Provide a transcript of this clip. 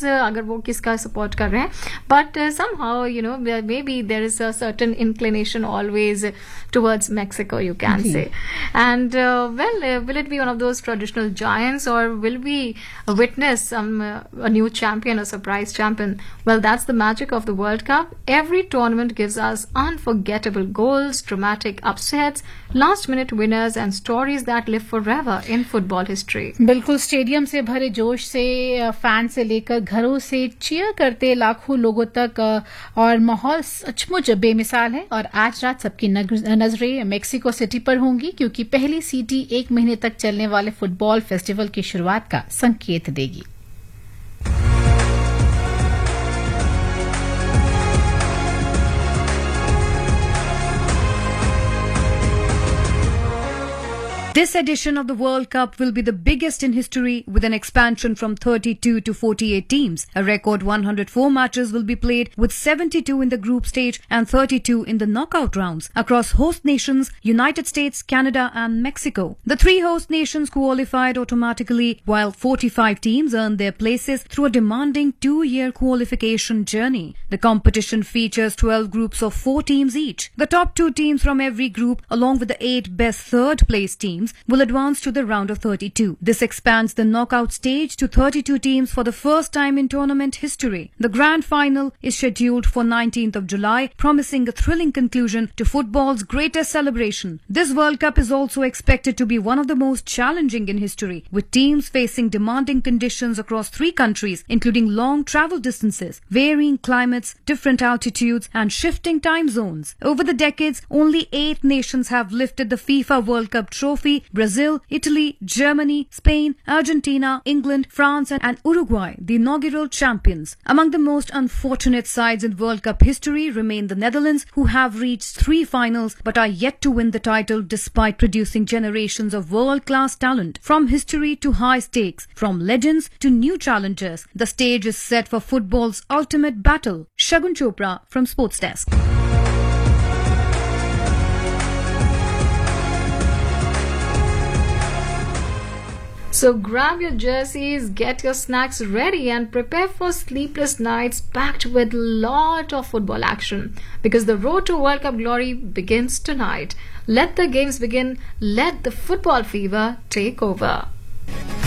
अगर वो किसका सपोर्ट कर रहे हैं, but somehow maybe there is a certain inclination always towards Mexico, you can say. And will it be one of those traditional giants, or will we witness a new champion, a surprise champion? Well, that's the magic of the World Cup. Every tournament gives us unforgettable goals, dramatic upsets, last minute winners and stories that live forever in football history. बिल्कुल, stadium से भरे जोश से fan से लेकर घरों से cheer करते लाखों लोगों तक, और माहौल सचमुच बेमिसाल है। और आज रात सबकी नजरें मेक्सिको सिटी पर होंगी, क्योंकि पहली सीटी 1 महीने तक चलने वाले फुटबॉल फेस्टिवल की शुरुआत का संकेत देगी। This edition of the World Cup will be the biggest in history, with an expansion from 32 to 48 teams. A record 104 matches will be played, with 72 in the group stage and 32 in the knockout rounds across host nations United States, Canada and Mexico. The 3 host nations qualified automatically, while 45 teams earned their places through a demanding 2-year qualification journey. The competition features 12 groups of 4 teams each. The top 2 teams from every group, along with the 8 best third-place teams, will advance to the round of 32. This expands the knockout stage to 32 teams for the first time in tournament history. The grand final is scheduled for 19th of July, promising a thrilling conclusion to football's greatest celebration. This World Cup is also expected to be one of the most challenging in history, with teams facing demanding conditions across 3 countries, including long travel distances, varying climates, different altitudes, and shifting time zones. Over the decades, only 8 nations have lifted the FIFA World Cup trophy: Brazil, Italy, Germany, Spain, Argentina, England, France and Uruguay, the inaugural champions. Among the most unfortunate sides in World Cup history remain the Netherlands, who have reached 3 finals but are yet to win the title despite producing generations of world-class talent. From history to high stakes, from legends to new challengers, the stage is set for football's ultimate battle. Shagun Chopra from Sports Desk. So grab your jerseys, get your snacks ready and prepare for sleepless nights packed with lot of football action, because the road to World Cup glory begins tonight. Let the games begin. Let the football fever take over.